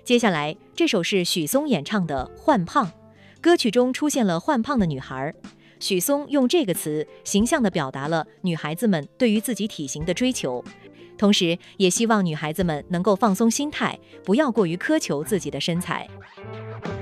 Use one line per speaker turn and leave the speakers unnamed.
接下来这首是许嵩演唱的《幻胖》，歌曲中出现了幻胖的女孩。许嵩用这个词形象地表达了女孩子们对于自己体型的追求，同时也希望女孩子们能够放松心态，不要过于苛求自己的身材。